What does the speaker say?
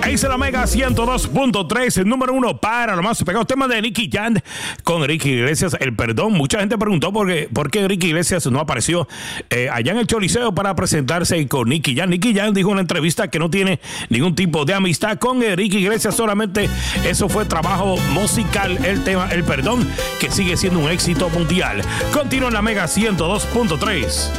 Dice la Mega 102.3, el número uno para lo más pegado. Tema de Nicky Jam con Enrique Iglesias, El Perdón. Mucha gente preguntó por qué Enrique Iglesias no apareció allá en el Choliseo para presentarse con Nicky Jam. Nicky Jam dijo en una entrevista que no tiene ningún tipo de amistad con Enrique Iglesias, solamente eso fue trabajo musical, el tema El Perdón, que sigue siendo un éxito mundial. Continúa en la Mega 102.3.